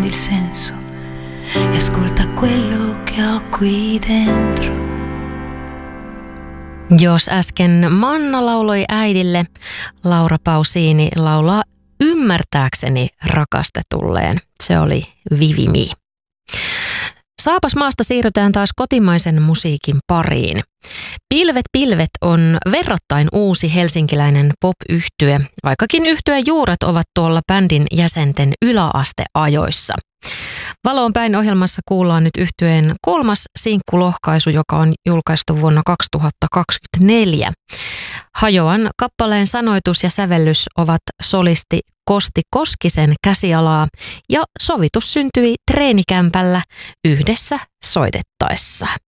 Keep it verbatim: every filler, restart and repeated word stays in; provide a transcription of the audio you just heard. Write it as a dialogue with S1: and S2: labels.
S1: il senso e ascolta quello che ho qui dentro.
S2: Jos äsken Manna lauloi äidille, Laura Pausini laulaa ymmärtääkseni rakastetulleen. Se oli Vivimi. Saapas maasta siirrytään taas kotimaisen musiikin pariin. Pilvet pilvet on verrattain uusi helsinkiläinen pop-yhtye, vaikkakin yhtyeen juuret ovat tuolla bändin jäsenten yläasteajoissa. Valoon päin ohjelmassa kuullaan nyt yhtyeen kolmas sinkkulohkaisu, joka on julkaistu vuonna kaksituhattakaksikymmentäneljä. Hajoan kappaleen sanoitus ja sävellys ovat solisti Kosti Koskisen käsialaa ja sovitus syntyi treenikämpällä yhdessä soitettaessa.